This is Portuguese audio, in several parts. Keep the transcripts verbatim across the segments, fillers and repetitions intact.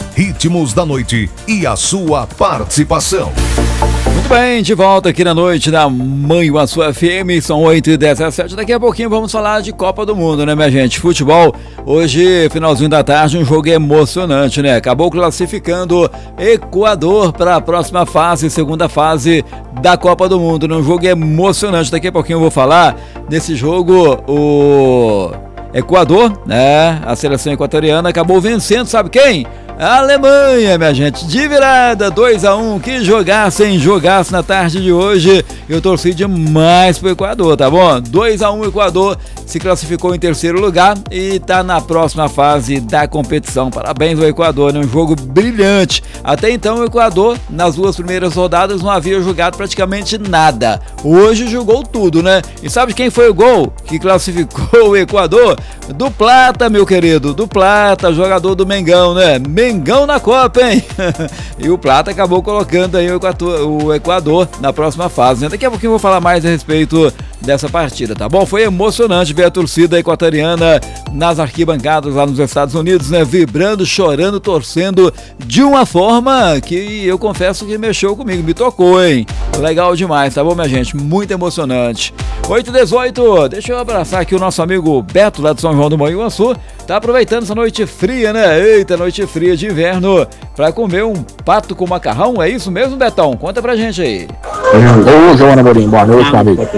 ritmos da noite e a sua participação. Muito bem, de volta aqui na noite da Mãe a sua F M, são oito e dezessete. Daqui a pouquinho vamos falar de Copa do Mundo, né, minha gente? Futebol, hoje, finalzinho da tarde, um jogo emocionante, né? Acabou classificando Equador para a próxima fase, segunda fase da Copa do Mundo, num jogo emocionante. Daqui a pouquinho eu vou falar desse jogo, o Equador, né? A seleção equatoriana acabou vencendo, sabe quem? A Alemanha, minha gente, de virada, dois a um, que jogassem, jogasse na tarde de hoje. Eu torci demais pro Equador, tá bom? dois a um, Equador se classificou em terceiro lugar e tá na próxima fase da competição. Parabéns ao Equador, né? Um jogo brilhante. Até então o Equador, nas duas primeiras rodadas, não havia jogado praticamente nada. Hoje jogou tudo, né? E sabe quem foi o gol que classificou o Equador? Do Plata, meu querido, do Plata, jogador do Mengão, né? Mengão na Copa, hein? E o Plata acabou colocando aí o Equador, o Equador na próxima fase, né? Daqui a pouquinho eu vou falar mais a respeito dessa partida, tá bom? Foi emocionante ver a torcida equatoriana nas arquibancadas lá nos Estados Unidos, né? Vibrando, chorando, torcendo de uma forma que eu confesso que mexeu comigo, me tocou, hein? Legal demais, tá bom, minha gente? Muito emocionante. oito e dezoito, deixa eu abraçar aqui o nosso amigo Beto lá de São João do Manhuaçu. Tá aproveitando essa noite fria, né? Eita, noite fria de inverno, pra comer um pato com macarrão, é isso mesmo, Betão? Conta pra gente aí. Ô, Joana Morim, boa noite, meu amigo.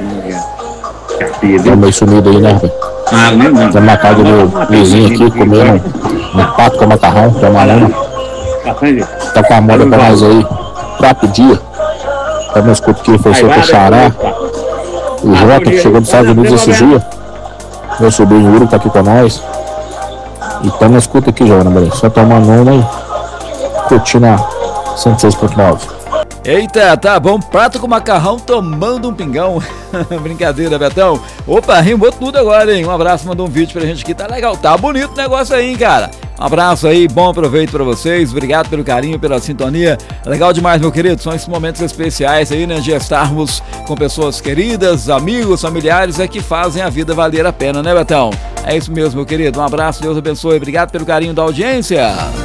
Tá meio sumido aí, né? Estamos na casa do meu vizinho aqui, comendo um, um pato com macarrão, tomando. Tá com a moda pra nós aí, quatro dias. Tá no escuto aqui, foi seu pro Xará. O Jota, que chegou dos Estados Unidos esses dias. Meu sobrinho Uro tá aqui com nós. E tá no escuto aqui, Joana Morim. Só tomando uma e curtindo a cento e seis ponto nove. Eita, tá bom, prato com macarrão tomando um pingão. Brincadeira, Betão. Opa, rimou tudo agora, hein? Um abraço, mandou um vídeo pra gente aqui, tá legal, tá bonito o negócio aí, hein, cara? Um abraço aí, bom proveito pra vocês, obrigado pelo carinho, pela sintonia. Legal demais, meu querido, são esses momentos especiais aí, né, de estarmos com pessoas queridas, amigos, familiares, é que fazem a vida valer a pena, né, Betão? É isso mesmo, meu querido, um abraço, Deus abençoe, obrigado pelo carinho da audiência.